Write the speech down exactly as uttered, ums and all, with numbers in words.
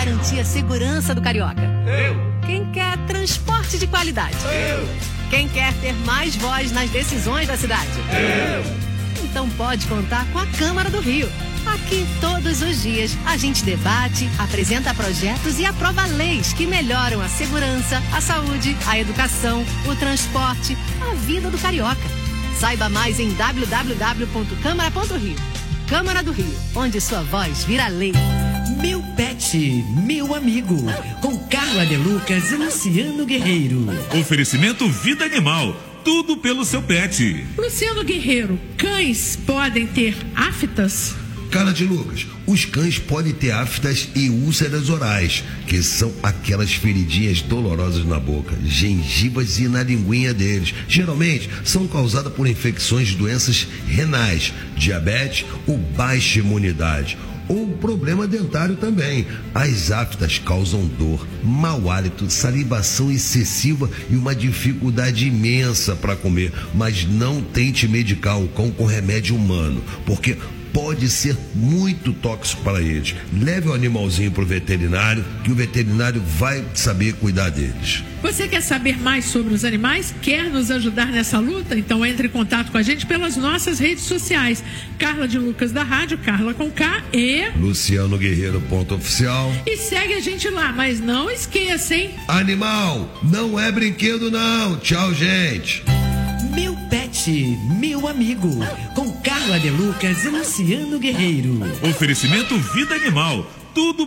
garantir a segurança do carioca? Eu. Quem quer transporte de qualidade? Eu. Quem quer ter mais voz nas decisões da cidade? Eu. Então pode contar com a Câmara do Rio. Aqui, todos os dias, a gente debate, apresenta projetos e aprova leis que melhoram a segurança, a saúde, a educação, o transporte, a vida do carioca. Saiba mais em w w w ponto câmara ponto rio. Câmara do Rio, onde sua voz vira lei. Meu pet, meu amigo, com Carla De Lucas e Luciano Guerreiro. Oferecimento Vida Animal, tudo pelo seu pet. Luciano Guerreiro, cães podem ter aftas? Carla De Lucas, os cães podem ter aftas e úlceras orais, que são aquelas feridinhas dolorosas na boca, gengivas e na linguinha deles. Geralmente são causadas por infecções de doenças renais, diabetes ou baixa imunidade, ou problema dentário também. As aftas causam dor, mau hálito, salivação excessiva e uma dificuldade imensa para comer. Mas não tente medicar o cão com remédio humano, porque pode ser muito tóxico para eles. Leve o animalzinho para o veterinário, que o veterinário vai saber cuidar deles. Você quer saber mais sobre os animais? Quer nos ajudar nessa luta? Então entre em contato com a gente pelas nossas redes sociais. Carla de Lucas da Rádio, Carla com K e... Luciano Guerreiro, ponto oficial. E segue a gente lá, mas não esqueça, hein? Animal, não é brinquedo não. Tchau, gente. Meu pet, meu amigo, com Carla De Lucas e Luciano Guerreiro. Oferecimento Vida Animal, tudo